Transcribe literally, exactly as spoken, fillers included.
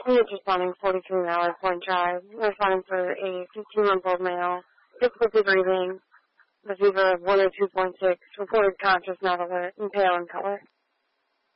We are responding forty-three Mallard Point Drive. We're responding for a fifteen-month-old male, difficulty breathing, the fever of one oh two point six, reported conscious, not alert, and pale in color.